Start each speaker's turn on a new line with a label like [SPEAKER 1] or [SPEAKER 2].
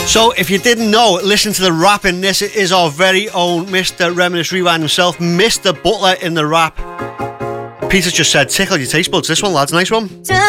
[SPEAKER 1] So, if you didn't know, listen to the rap in this. It is our very own Mr. Reminisce Rewind himself, Mr. Butler in the rap. Peter's just said, tickle your taste buds. This one, lads, nice one.